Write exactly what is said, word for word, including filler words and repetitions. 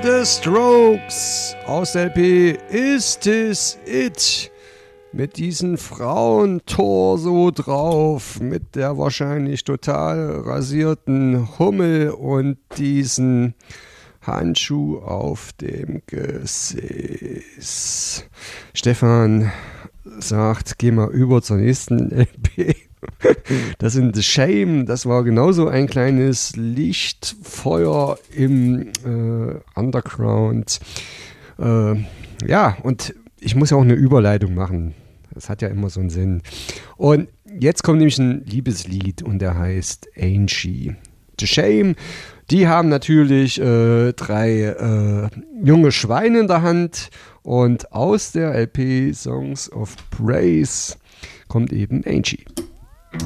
The Strokes aus der L P Is This It? Mit diesem Frauentorso drauf, mit der wahrscheinlich total rasierten Hummel und diesen Handschuh auf dem Gesäß. Stefan sagt, geh mal über zur nächsten L P. Das sind The Shame, das war genauso ein kleines Lichtfeuer im äh, Underground. Äh, ja, und ich muss ja auch eine Überleitung machen. Das hat ja immer so einen Sinn. Und jetzt kommt nämlich ein Liebeslied und der heißt Angie. The Shame, die haben natürlich äh, drei äh, junge Schweine in der Hand und aus der L P Songs of Praise kommt eben Angie.